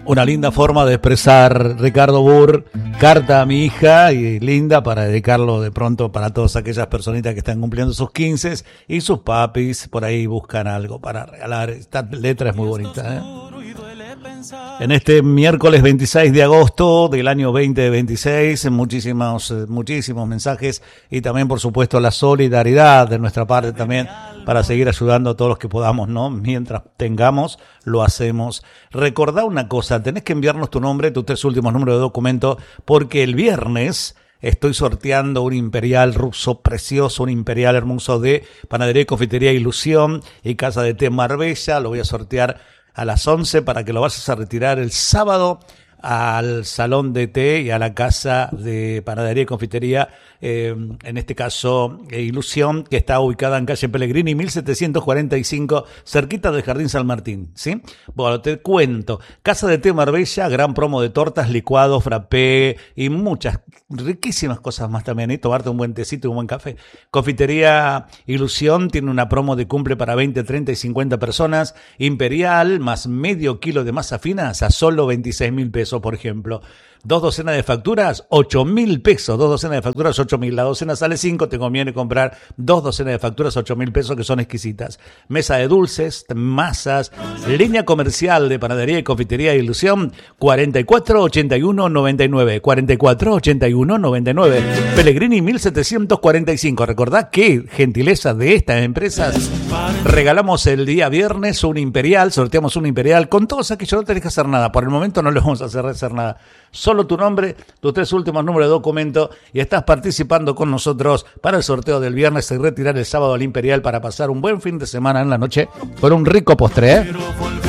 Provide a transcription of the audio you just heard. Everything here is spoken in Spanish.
Una linda forma de expresar, Ricardo Burr, carta a mi hija, y linda para dedicarlo de pronto para todas aquellas personitas que están cumpliendo sus 15 y sus papis por ahí buscan algo para regalar. Esta letra es muy bonita, ¿eh? En este miércoles 26 de agosto del año 2026, muchísimos mensajes y también, por supuesto, la solidaridad de nuestra parte también para seguir ayudando a todos los que podamos, ¿no? Mientras tengamos, lo hacemos. Recordá una cosa, tenés que enviarnos tu nombre, tus 3 últimos números de documento, porque el viernes estoy sorteando un imperial ruso precioso, un imperial hermoso de Panadería y Confitería Ilusión y Casa de Té Marbella. Lo voy a sortear a las 11 para que lo vayas a retirar el sábado al salón de té y a la casa de Panadería y Confitería, en este caso Ilusión, que está ubicada en calle Pellegrini 1745, cerquita del Jardín San Martín, ¿sí? Bueno, te cuento, Casa de Té Marbella, gran promo de tortas, licuados, frappé y muchas riquísimas cosas más también, ¿eh? Tomarte un buen tecito y un buen café. Confitería Ilusión tiene una promo de cumple para 20, 30 y 50 personas, imperial más medio kilo de masa fina a solo 26.000 pesos, por ejemplo. 2 docenas de facturas, 8.000 pesos. 2 docenas de facturas, 8.000. La docena sale 5, te conviene comprar 2 docenas de facturas, 8.000 pesos, que son exquisitas. Mesa de dulces, masas, línea comercial de Panadería y Confitería Ilusión, 448199. 448199. Pellegrini 1745. Recordá que, gentileza de estas empresas, regalamos el día viernes un imperial, sorteamos un imperial con todos aquellos, no tenés que hacer nada. Por el momento no le vamos a hacer nada. Solo tu nombre, tus 3 últimos números de documento y estás participando con nosotros para el sorteo del viernes y retirar el sábado al imperial para pasar un buen fin de semana en la noche con un rico postre, ¿eh?